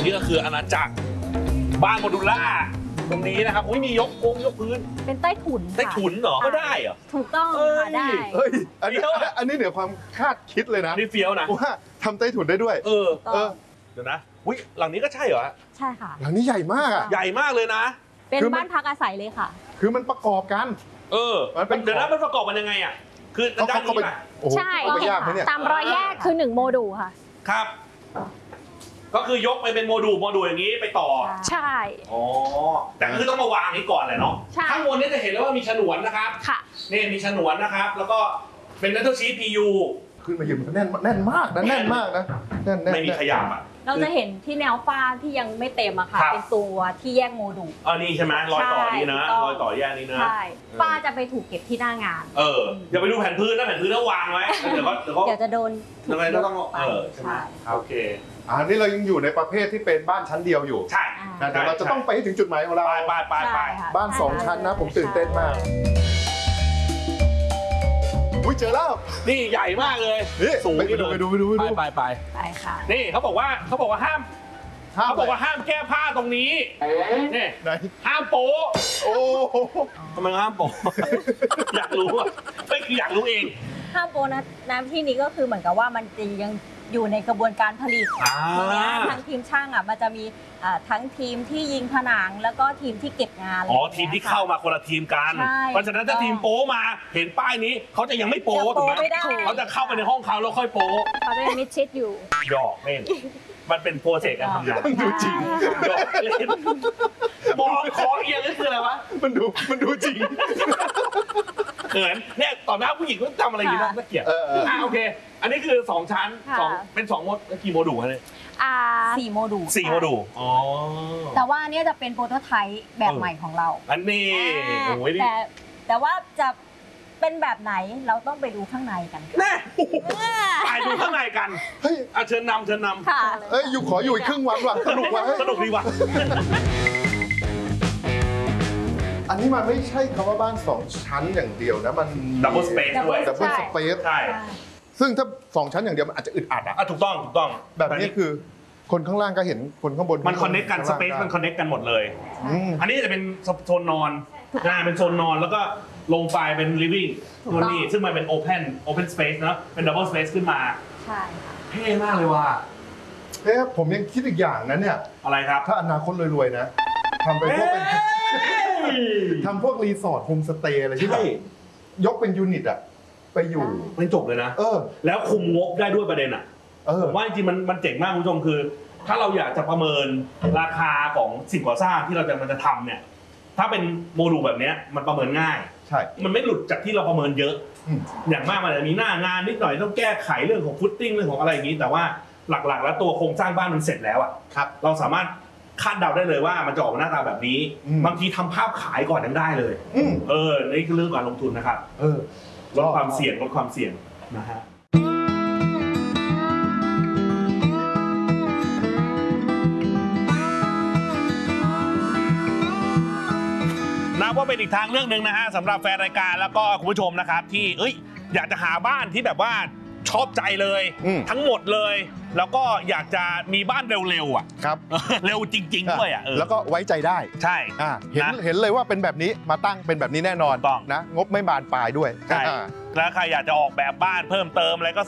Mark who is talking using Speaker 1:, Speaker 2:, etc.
Speaker 1: นี่ก็คืออาณาจักรบ้านโมดูล่าตรงนี้นะครับอุ้ยมียกพื้น
Speaker 2: เป็นใต้ถุน
Speaker 1: ใต้ถุนเหรอก็ได้เหรอ
Speaker 2: ถูกต้องค่ะได้
Speaker 3: เฮ้ยอันนี้เหนือความคาดคิดเลยนะ
Speaker 1: นี่เฟี้ยวนะ
Speaker 3: ว่าทำใต้ถุนได้ด้วย
Speaker 1: เออเดี๋ยวนะอุ้ยหลังนี้ก็ใช่เหรอ
Speaker 2: ใช่ค่ะ
Speaker 3: หลังนี้ใหญ่มากอ่ะ
Speaker 1: ใหญ่มากเลยนะ
Speaker 2: เป็น
Speaker 3: คือมัน
Speaker 2: บ้านพักอาศัยเลยค่ะ
Speaker 3: คือมันประกอบกัน มันเป็น
Speaker 1: เดี๋ยวนะมันประกอบมันยังไงอ่ะคือด้าน
Speaker 3: เข้า
Speaker 1: นี้
Speaker 3: ไป
Speaker 1: ป่ะ
Speaker 3: โอ้โห
Speaker 2: ใช่
Speaker 3: เข้าไปยากไหมเนี่ย
Speaker 2: ตามรอยแยกคือ1โมดูลค่ะ
Speaker 1: ครับ ก็คือยกไปเป็นโมดูลอย่างนี้ไปต่อ
Speaker 2: ใช่
Speaker 1: อ๋อแต่ก็คือต้องมาวางนี้ก่อนแหละเนาะ
Speaker 2: ใช่
Speaker 1: ข้างบนนี่จะเห็นแล้วว่ามีฉนวนนะครับ
Speaker 2: ค่ะ
Speaker 1: นี่มีฉนวนนะครับ แล้วก็เป็น metal sheet PU
Speaker 3: ขึ้นมายืนมันแน่นมากนะแน่นมากนะแน่น
Speaker 1: ไม่มีขยับอ่ะ
Speaker 2: เราจะเห็นที่แนวฟ้าที่ยังไม่เต็มอะค่ะ
Speaker 1: ครับ
Speaker 2: เป็นตัวที่แยกโมดูล
Speaker 1: นี่ใช่ไหมรอยต่อนี้นะ
Speaker 2: ใช่
Speaker 1: รอยต่อแยกนี้นะ
Speaker 2: ใช่ฟ้าจะไปถูกเก็บที่หน้างาน
Speaker 1: อย่าไปดูแผ่นพื้นนะแผ่นพื้นต้องวางไว้เดี๋ยวก็
Speaker 2: เดี๋ยวจะโดนถู
Speaker 1: ยังไงก็ต้อง
Speaker 2: ไป
Speaker 1: ใช่ไหม
Speaker 2: ใช่
Speaker 1: โอเค
Speaker 3: อันนี้เรายังอยู่ในประเภทที่เป็นบ้านชั้นเดียวอยู่
Speaker 1: ใช่
Speaker 3: นะเดี๋ยวเราจะต้องไปให้ถึงจุดหมายของเรา
Speaker 1: ไป
Speaker 2: ใช่ค่ะ
Speaker 3: บ้าน2 ชั้นนะผมตื่นเต้นมากอุ้ยเจอแล้ว
Speaker 1: นี่ใหญ่มากเลย
Speaker 3: นี่
Speaker 1: สูง
Speaker 3: ไป
Speaker 1: นี่
Speaker 3: ดู
Speaker 1: เลย
Speaker 3: ไปดู
Speaker 1: ไป
Speaker 2: ไปค่ะ
Speaker 1: นี่เขาบอกว่าห้ามห้ามแก้ผ้าตรงนี้นี่
Speaker 3: ไหน
Speaker 1: ห้ามโป๊ะ
Speaker 3: โอ้โห
Speaker 1: ทำไมห้ามโป๊ะ อยากรู้อ่ะไม่คืออยากรู้เอง
Speaker 2: ห้ามโปรนะน้ำที่นี้ก็คือเหมือนกับว่ามันจะยังอยู่ในกระบวนการผลิตทีเนี้ยทางทีมช่างอ่ะมันจะมีทั้งทีมที่ยิงผนังแล้วก็ทีมที่เก็บงาน
Speaker 1: ทีมที่เข้ามาคนละทีมกัน
Speaker 2: ใช่
Speaker 1: เพราะฉะนั้นถ้าทีมโป๊มาเห็นป้ายนี้เขาจะยังไม่โป๊
Speaker 2: ยัง
Speaker 1: ถูก
Speaker 2: โป๊
Speaker 1: ไหม
Speaker 2: ไม่ได้
Speaker 1: เขาจะเข้าไปในห้องเขาแล้วค่อยโป๊
Speaker 2: เขาจะยังมิดชิดอยู่
Speaker 1: หยอกเล่นมันเป็นโปรเซสการทำงาน
Speaker 3: มันดูจริง
Speaker 1: หยอกเล่นมองคอเอียงนี่คืออะไรวะ
Speaker 3: มันดูจริง
Speaker 1: เขินเนี่ยต่อหน้าผู้หญิงก็ทำอะไรอย่างนี้น่าเกลียด โอเค อันนี้คือ2ชั้น
Speaker 2: ค่ะ
Speaker 1: เป็น2โมดกี่โมดูลคะเนี่ย
Speaker 2: 4 โมดูล
Speaker 1: 4โมดูลอ๋อ
Speaker 2: แต่ว่าอันเนี้ยจะเป็นโปรโตไทป์แบบใหม่ของเรา
Speaker 1: อันนี้โอ้ยนี่
Speaker 2: แต่ว่าจะเป็นแบบไหนเราต้องไปดูข้างในกัน
Speaker 1: แน่ไปดูข้างในกัน
Speaker 3: เฮ้ย
Speaker 1: เชิญนำ
Speaker 2: ค่ะ
Speaker 3: เอ้ยขออยู่อีกครึ่งวันว่ะสนุกว่ะเฮ้ย
Speaker 1: สนุกดีว่ะ
Speaker 3: อันนี้มันไม่ใช่คำว่าบ้าน2 ชั้นอย่างเดียวนะมัน
Speaker 1: Double space ด้วย
Speaker 3: ดับเบิลสเปซ
Speaker 1: ใช่
Speaker 3: ซึ่งถ้า2 ชั้นอย่างเดียวมันอาจจะอึดอัดอะ
Speaker 1: ถูกต้อง
Speaker 3: แบบนี้คือคนข้างล่างก็เห็นคนข้างบน
Speaker 1: มันคอนเนคกันสเปซมันคอนเนคกันหมดเลย อันนี้จะเป็นโซนนอนเป็นโซนนอนแล้วก็ลงไปเป็น living ตัวนี้ซึ่งมันเป็น open space นะเป็น double space ขึ้นมา
Speaker 2: ใช่ค่ะ
Speaker 1: เท่มากเลยว่ะ
Speaker 3: เอ๊ะผมยังคิดอีกอย่างนะเนี่ย
Speaker 1: อะไรครับ
Speaker 3: ถ้าอนาคตรวยๆนะทำไปพวกเป็นทำพวกรีสอร์ทโฮมสเตย์อะไรที่แบบยกเป็นยูนิตอะไปอยู่
Speaker 1: มันจบเลยนะ
Speaker 3: เออ
Speaker 1: แล้วคุมงบได้ด้วยประเด็นอ่ะ
Speaker 3: เออ
Speaker 1: ผมว่าจริงๆมันเจ๋งมากคุณผู้ชมคือ ถ้าเราอยากจะประเมินราคาของสิ่งก่อสร้างที่เราจะทำเนี่ยถ้าเป็นโมดูลแบบนี้มันประเมินง่าย
Speaker 3: ใช่
Speaker 1: มันไม่หลุดจากที่เราประเมินเยอะ
Speaker 3: อืม
Speaker 1: อย่างมากมันจะมีหน้างานนิดหน่อยต้องแก้ไขเรื่องของฟุตติ้งเรื่องของอะไรอย่างนี้ แต่ว่าหลักๆ แล้วตัวโครงสร้างบ้านมันเสร็จแล้วอ่ะ
Speaker 3: ครับ
Speaker 1: เราสามารถคาดเดาได้เลยว่ามันจะออกมาหน้าตาแบบนี้ บางทีทำภาพขายก่อนยังได้เลย นี่คือเรื่องการลงทุนนะครับ ลดความเสี่ยงนะฮะนับว่าเป็นอีกทางเรื่องหนึ่งนะฮะสำหรับแฟนรายการแล้วก็คุณผู้ชมนะครับที่อยากจะหาบ้านที่แบบว่าชอบใจเลยทั้งหมดเลย แล้วก็อยากจะมีบ้านเร็วๆอ่ะ
Speaker 3: ครับ
Speaker 1: เร็วจริงๆด้วยอ่ะ
Speaker 3: แล้วก็ไว้ใจได้
Speaker 1: ใช่
Speaker 3: เห็นเลยว่าเป็นแบบนี้มาตั้งเป็นแบบนี้แน่นอน
Speaker 1: ต้อง
Speaker 3: นะงบไม่บานปลายด้วย
Speaker 1: ใช่แล้วใครอยากจะออกแบบบ้านเพิ่มเติมอะไรก็